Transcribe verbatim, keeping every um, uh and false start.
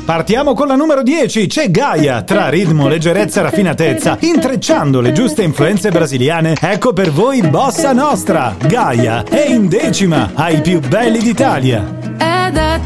Partiamo con la numero dieci, c'è Gaia, tra ritmo, leggerezza e raffinatezza, intrecciando le giuste influenze brasiliane, ecco per voi Bossa Nostra. Gaia è in decima ai più belli d'Italia.